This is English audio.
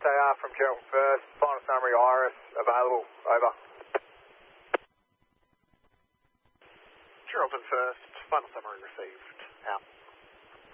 AR from Geraldton First, final summary Iris, available, over. Geraldton First, final summary received, out.